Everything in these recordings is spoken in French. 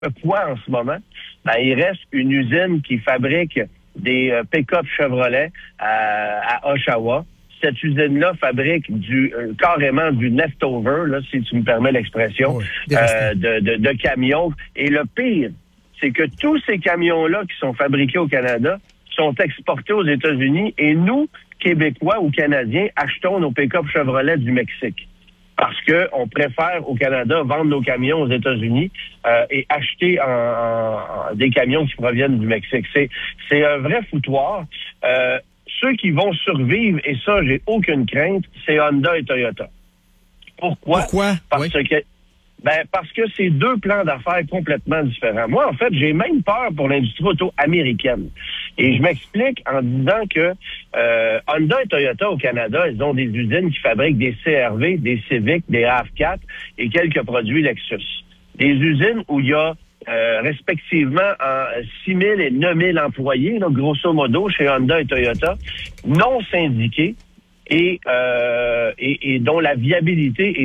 quoi en ce moment? Ben, il reste une usine qui fabrique des pick-up Chevrolet à Oshawa. Cette usine-là fabrique carrément du leftover, là, si tu me permets l'expression, de camions. Et le pire, c'est que tous ces camions-là qui sont fabriqués au Canada sont exportés aux États-Unis et nous, Québécois ou Canadiens, achetons nos pick-up Chevrolet du Mexique. Parce que on préfère au Canada vendre nos camions aux États-Unis et acheter des camions qui proviennent du Mexique. C'est un vrai foutoir. Ceux qui vont survivre, et ça, j'ai aucune crainte, c'est Honda et Toyota. Pourquoi? Parce que c'est deux plans d'affaires complètement différents. Moi, en fait, j'ai même peur pour l'industrie auto américaine. Et je m'explique en disant que Honda et Toyota au Canada, ils ont des usines qui fabriquent des CR-V, des Civic, des RAV4 et quelques produits Lexus. Des usines où il y a respectivement 6 000 et 9 000 employés, donc grosso modo, chez Honda et Toyota, non syndiqués et dont la viabilité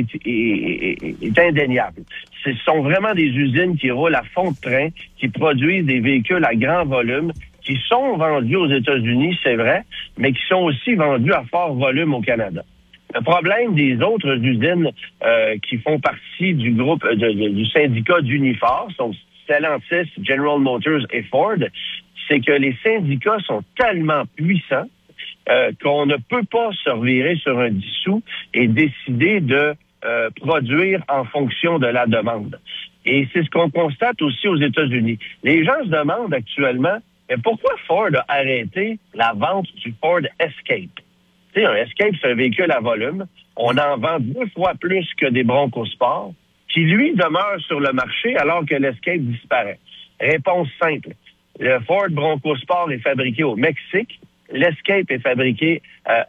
est indéniable. Ce sont vraiment des usines qui roulent à fond de train, qui produisent des véhicules à grand volume, qui sont vendus aux États-Unis, c'est vrai, mais qui sont aussi vendus à fort volume au Canada. Le problème des autres usines qui font partie du groupe du syndicat d'Unifor, sont Stellantis, General Motors et Ford, c'est que les syndicats sont tellement puissants qu'on ne peut pas se revirer sur un dissous et décider de produire en fonction de la demande. Et c'est ce qu'on constate aussi aux États-Unis. Les gens se demandent actuellement, mais pourquoi Ford a arrêté la vente du Ford Escape? Tu sais, un Escape, c'est un véhicule à volume. On en vend 2 fois plus que des Bronco Sport, qui, lui, demeure sur le marché alors que l'Escape disparaît. Réponse simple. Le Ford Bronco Sport est fabriqué au Mexique. L'Escape est fabriqué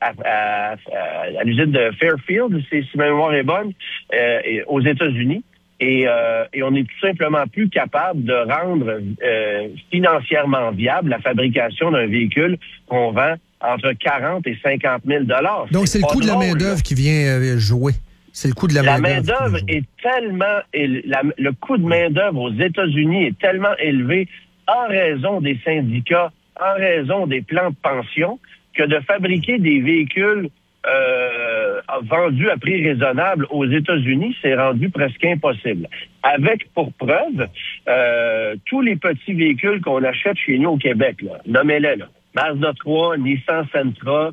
à l'usine de Fairfield, si ma mémoire est bonne, aux États-Unis. Et on est tout simplement plus capable de rendre financièrement viable la fabrication d'un véhicule qu'on vend entre 40 et 50 000 $. Donc, c'est le coût de la main-d'œuvre qui vient jouer. C'est le coût de la main-d'œuvre est tellement... le coût de main-d'œuvre aux États-Unis est tellement élevé en raison des syndicats, en raison des plans de pension, que de fabriquer des véhicules vendus à prix raisonnable aux États-Unis, c'est rendu presque impossible. Avec, pour preuve, tous les petits véhicules qu'on achète chez nous au Québec, là, nommez-les, là, Mazda 3, Nissan Sentra,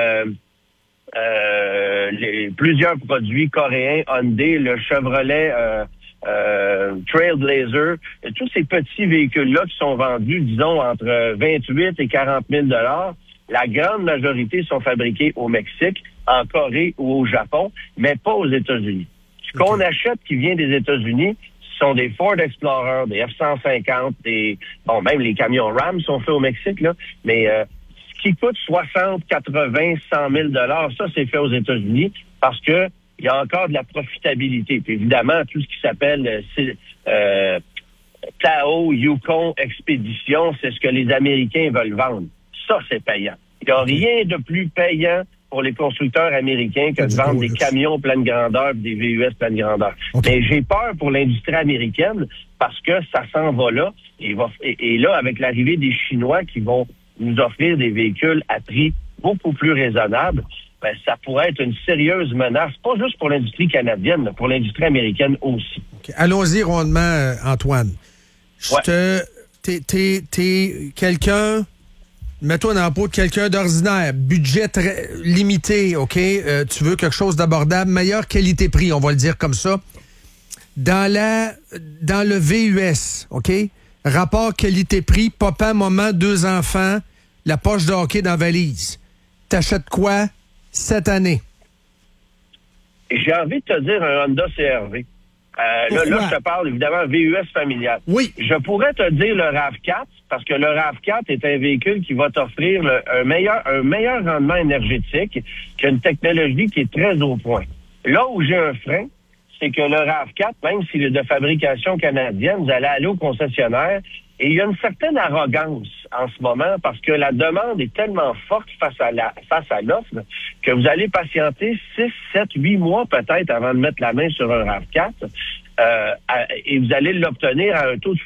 plusieurs produits coréens, Hyundai, le Chevrolet Trailblazer, tous ces petits véhicules-là qui sont vendus, disons, entre 28 et 40 000 $, la grande majorité sont fabriqués au Mexique, en Corée ou au Japon, mais pas aux États-Unis. Ce qu'on achète qui vient des États-Unis, ce sont des Ford Explorer, des F-150, même les camions Ram sont faits au Mexique, là, mais ce qui coûte 60, 80, 100 000 $, ça, c'est fait aux États-Unis parce que il y a encore de la profitabilité. Puis évidemment, tout ce qui s'appelle Tahoe, Yukon, Expédition, c'est ce que les Américains veulent vendre. Ça, c'est payant. Il n'y a rien de plus payant pour les constructeurs américains que de vendre des camions pleine grandeur et des VUS pleine grandeur. Okay. Mais j'ai peur pour l'industrie américaine parce que ça s'en va là. Et là, avec l'arrivée des Chinois qui vont nous offrir des véhicules à prix beaucoup plus raisonnables, ben, ça pourrait être une sérieuse menace, pas juste pour l'industrie canadienne, mais pour l'industrie américaine aussi. Okay. Allons-y rondement, Antoine. T'es quelqu'un... Mets-toi dans la peau de quelqu'un d'ordinaire, budget très limité, OK? Tu veux quelque chose d'abordable, meilleure qualité-prix, on va le dire comme ça. Dans le VUS, OK? Rapport qualité-prix, papa, maman, 2 enfants, la poche de hockey dans la valise. T'achètes quoi cette année? J'ai envie de te dire un Honda CR-V. Là, je te parle évidemment VUS familial. Oui. Je pourrais te dire le RAV4, parce que le RAV4 est un véhicule qui va t'offrir un meilleur rendement énergétique, qui a une technologie qui est très au point. Là où j'ai un frein, c'est que le RAV4, même s'il est de fabrication canadienne, vous allez aller au concessionnaire et il y a une certaine arrogance en ce moment parce que la demande est tellement forte face à l'offre que vous allez patienter 6, 7, 8 mois peut-être avant de mettre la main sur un RAV4. et vous allez l'obtenir à un taux de